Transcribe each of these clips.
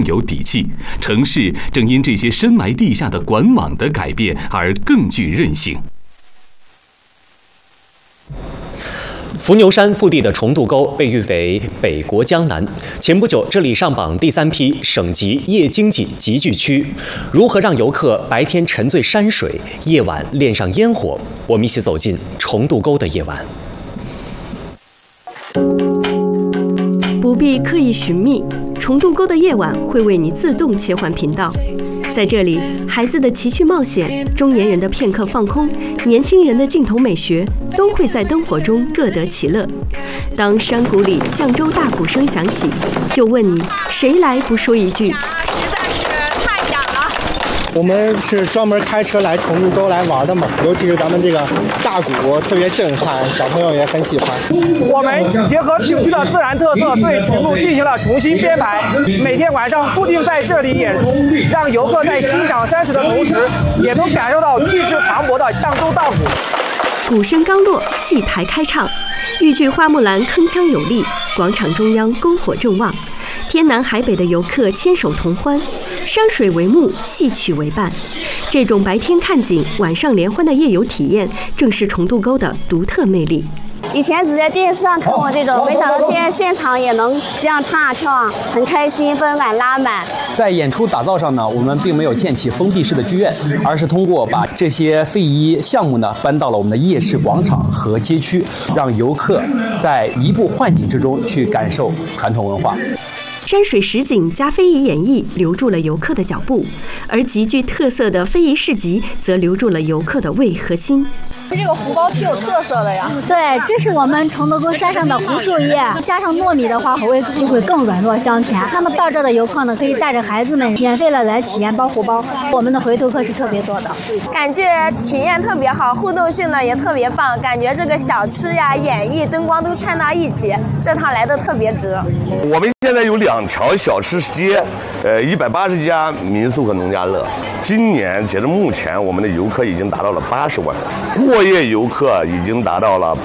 更有底气。城市正因这些深埋地下的管网的改变而更具韧性。 伏牛山腹地的重渡沟被誉为北国江南。前不久，这里上榜第3批省级夜经济集聚区。如何让游客白天沉醉山水，夜晚恋上烟火？我们一起走进重渡沟的夜晚。 不必刻意寻觅，重渡沟的夜晚会为你自动切换频道。在这里，孩子的奇趣冒险，中年人的片刻放空，年轻人的镜头美学，都会在灯火中各得其乐。当山谷里绛州大鼓声响起，就问你，谁来不说一句？ 实在是太远了。 我们是专门开车来重渡沟来玩的嘛，尤其是咱们这个大鼓特别震撼，小朋友也很喜欢。 我们结合景区的自然特色，对曲目进行了重新编排，每天晚上固定在这里演出，让游客在欣赏山水的同时，也能感受到气势磅礴的绛州大鼓。 鼓声刚落，戏台开唱，豫剧花木兰铿锵有力，广场中央篝火正旺，天南海北的游客牵手同欢，山水为幕，戏曲为伴。这种白天看景，晚上联欢的夜游体验，正是重渡沟的独特魅力。 以前只在电视上看过这种，没想到今天现场也能这样唱啊跳啊，很开心，氛围拉满。 在演出打造上呢，我们并没有建起封闭式的剧院，而是通过把这些非遗项目呢搬到了我们的夜市广场和街区，让游客在移步换景之中去感受传统文化。 山水实景加非遗演绎留住了游客的脚步，而极具特色的非遗市集则留住了游客的胃和心。 这个胡包挺有特色的呀。 对，这是我们重渡沟山上的胡树叶，加上糯米的话，口味就会更软糯香甜。那么到这的游客呢，可以带着孩子们免费的来体验包胡包，我们的回头客是特别多的。 感觉体验特别好，互动性呢也特别棒，感觉这个小吃呀、演绎、灯光都串到一起，这趟来的特别值。 我们现在有2条小吃街，180家民宿和农家乐。今年截至目前，我们的游客已经达到了80万人，过夜游客已经达到了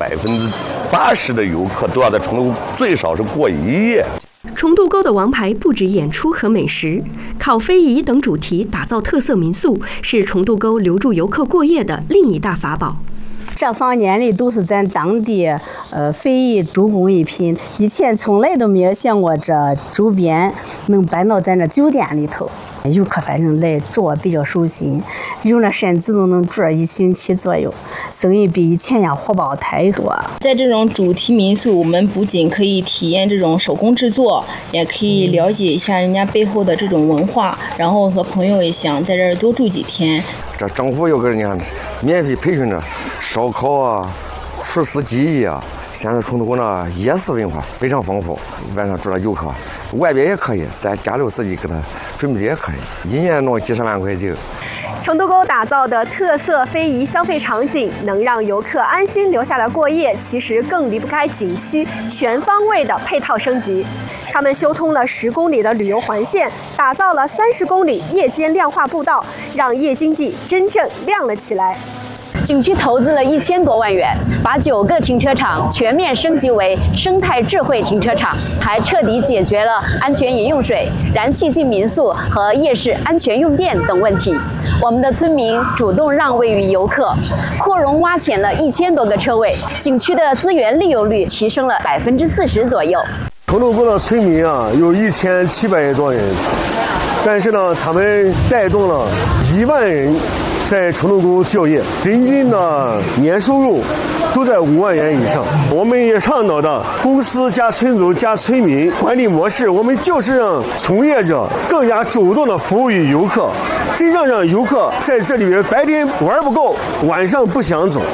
80%的游客都要在重渡沟最少是过1夜。 重渡沟的王牌不止演出和美食，靠非遗等主题打造特色民宿，是重渡沟留住游客过夜的另一大法宝。 这房间里都是咱当地非遗手工艺品，以前从来都没有想过这周边能搬到咱这酒店里头。游客反正来住比较舒心，有的甚至都能住1星期左右，生意比以前要火爆太多。 在这种主题民宿，我们不仅可以体验这种手工制作，也可以了解一下人家背后的这种文化，然后和朋友也想在这儿多住几天。 这政府又给人家免费培训着烧烤啊、厨师技艺啊。现在重渡沟呢，夜市文化非常丰富，晚上住了游客，外边也可以，咱家里自己给他准备也可以，一年弄几十万块钱。 重渡沟打造的特色非遗消费场景，能让游客安心留下来过夜，其实更离不开景区全方位的配套升级。他们修通了10公里的旅游环线，打造了30公里夜间亮化步道，让夜经济真正亮了起来。 景区投资了1000多万元，把9个停车场全面升级为生态智慧停车场，还彻底解决了安全饮用水、燃气进民宿和夜市安全用电等问题。我们的村民主动让位于游客，扩容挖潜了1000多个车位，景区的资源利用率提升了40%左右。 重渡沟的村民啊，有1700多人，但是呢，他们带动了1万人在重渡沟就业，人均的年收入都在5万元以上。我们也倡导的公司加村组加村民管理模式，我们就是让从业者更加主动的服务于游客，真正让游客在这里边白天玩不够，晚上不想走。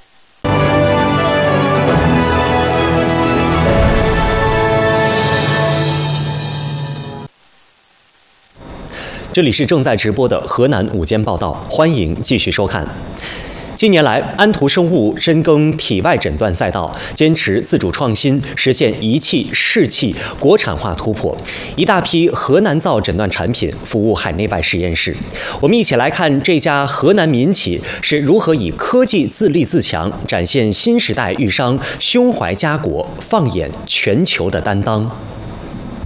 这里是正在直播的河南午间报道，欢迎继续收看。近年来，安图生物深耕体外诊断赛道，坚持自主创新，实现仪器、试器国产化突破，一大批河南造诊断产品服务海内外实验室。我们一起来看这家河南民企是如何以科技自立自强，展现新时代豫商胸怀家国、放眼全球的担当。